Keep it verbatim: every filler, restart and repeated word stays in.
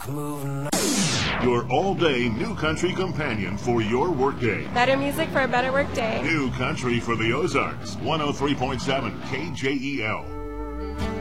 Your all-day New Country companion for your workday. Better music for a better workday. New Country for the Ozarks. one oh three point seven K J E L.